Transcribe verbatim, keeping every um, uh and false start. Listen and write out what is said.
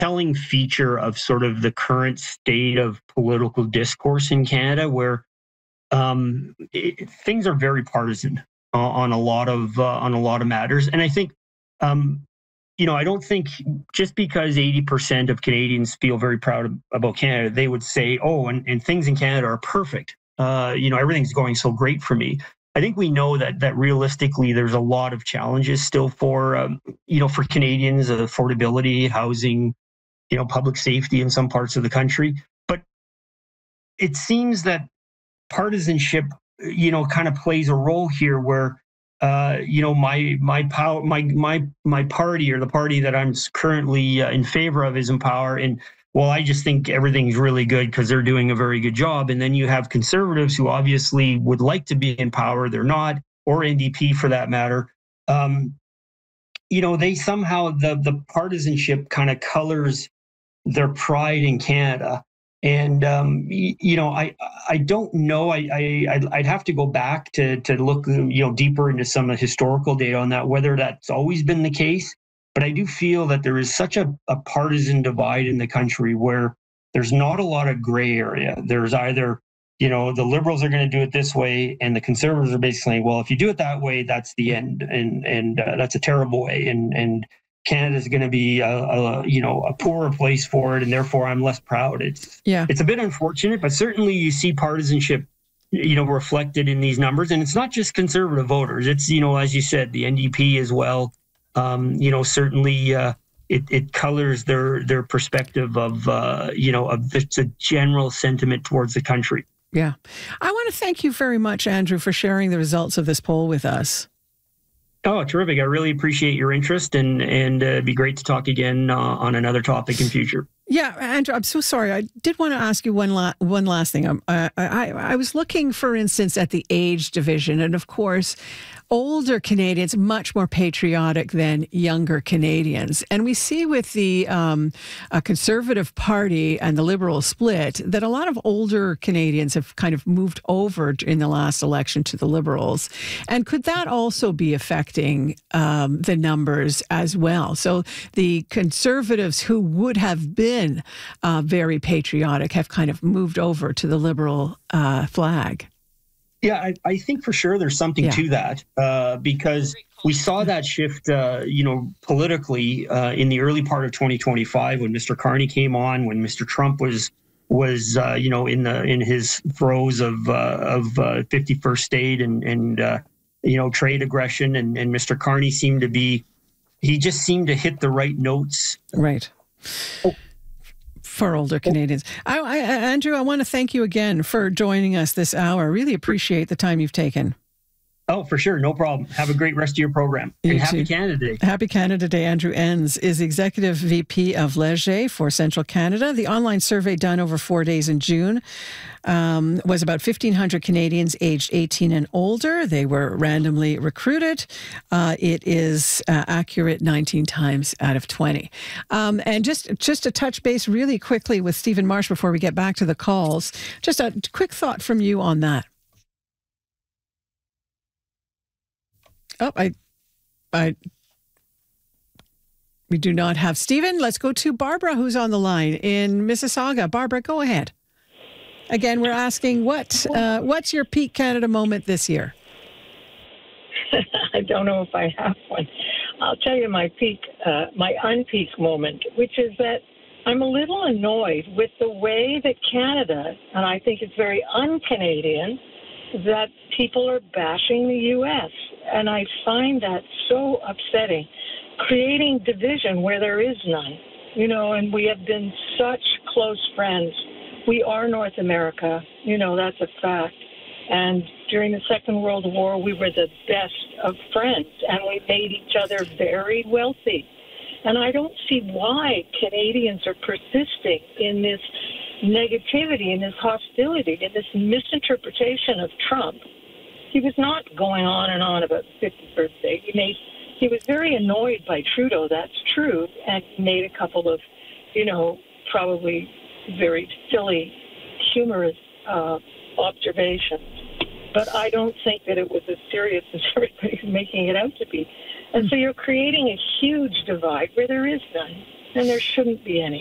telling feature of sort of the current state of political discourse in Canada, where um, it, things are very partisan uh, on a lot of uh, on a lot of matters. And I think, um, you know, I don't think just because eighty percent of Canadians feel very proud about Canada, they would say, "Oh, and, and things in Canada are perfect. Uh, you know, everything's going so great for me." I think we know that that realistically, there's a lot of challenges still for um, you know for Canadians: uh, affordability, housing, you know, public safety in some parts of the country. But it seems that partisanship, you know, kind of plays a role here, where uh, you know my my power, my my my party, or the party that I'm currently uh, in favor of, is in power, and well, I just think everything's really good because they're doing a very good job. And then you have conservatives who obviously would like to be in power, they're not, or N D P for that matter. Um, you know, they somehow, the the partisanship kind of colors their pride in Canada. And um, you know, I I don't know. I, I I'd have to go back to to look you know deeper into some historical data on that, whether that's always been the case. But I do feel that there is such a, a partisan divide in the country where there's not a lot of gray area. There's either, you know, the Liberals are going to do it this way, and the Conservatives are basically saying, well, if you do it that way, that's the end, and and uh, that's a terrible way, and and Canada's going to be a, a you know a poorer place for it, and therefore I'm less proud. It's yeah, it's a bit unfortunate, but certainly you see partisanship, you know, reflected in these numbers, and it's not just Conservative voters. It's, you know, as you said, the N D P as well. Um, you know, certainly uh, it, it colors their their perspective of, uh, you know, of it's a general sentiment towards the country. Yeah. I want to thank you very much, Andrew, for sharing the results of this poll with us. Oh, terrific. I really appreciate your interest, and, and uh, it'd be great to talk again uh, on another topic in future. Yeah, Andrew, I'm so sorry. I did want to ask you one, la- one last thing. Um, I, I, I was looking, for instance, at the age division. And of course, older Canadians much more patriotic than younger Canadians. And we see with the um, uh, Conservative Party and the Liberal split that a lot of older Canadians have kind of moved over in the last election to the Liberals. And could that also be affecting um, the numbers as well? So the Conservatives who would have been uh, very patriotic have kind of moved over to the Liberal uh, flag. Yeah, I, I think for sure there's something Yeah. to that uh, because we saw that shift, uh, you know, politically uh, in the early part of twenty twenty-five when Mister Carney came on, when Mister Trump was was uh, you know in the in his throes of uh, of uh, fifty-first state and and uh, you know trade aggression, and, and Mister Carney seemed to be he just seemed to hit the right notes. Right. Oh. For older Canadians. I, I, Andrew, I want to thank you again for joining us this hour. Really appreciate the time you've taken. Oh, for sure. No problem. Have a great rest of your program. You and happy too. Canada Day. Happy Canada Day. Andrew Enns is Executive V P of Leger for Central Canada. The online survey done over four days in June um, was about fifteen hundred Canadians aged eighteen and older. They were randomly recruited. Uh, it is uh, accurate nineteen times out of twenty. Um, and just, just to touch base really quickly with Stephen Marsh before we get back to the calls, just a quick thought from you on that. Oh, I, I, we do not have Stephen. Let's go to Barbara, who's on the line in Mississauga. Barbara, go ahead. Again, we're asking what, uh, what's your peak Canada moment this year? I don't know if I have one. I'll tell you my peak, uh, my unpeak moment, which is that I'm a little annoyed with the way that Canada, and I think it's very un-Canadian, that people are bashing the U S, and I find that so upsetting, creating division where there is none, you know, and we have been such close friends. We are North America, you know, that's a fact. And during the Second World War, we were the best of friends, and we made each other very wealthy. And I don't see why Canadians are persisting in this negativity, in this hostility, in this misinterpretation of Trump. He was not going on and on about the fifty-first day. He made, he was very annoyed by Trudeau, that's true, and he made a couple of, you know, probably very silly, humorous uh, observations. But I don't think that it was as serious as everybody's making it out to be. And so you're creating a huge divide where there is none. and there shouldn't be any.